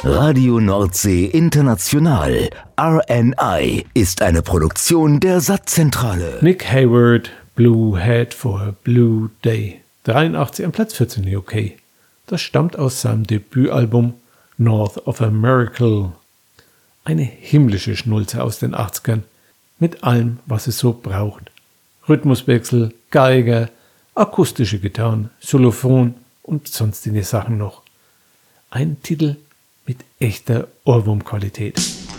Radio Nordsee International, RNI, ist eine Produktion der Sattzentrale. Nick Hayward, Blue Head for a Blue Day. 83 am Platz 14 in UK. Das stammt aus seinem Debütalbum North of a Miracle. Eine himmlische Schnulze aus den 80ern. Mit allem, was es so braucht. Rhythmuswechsel, Geiger, akustische Gitarren, Xylophon und sonstige Sachen noch. Ein Titel mit echter Ohrwurmqualität.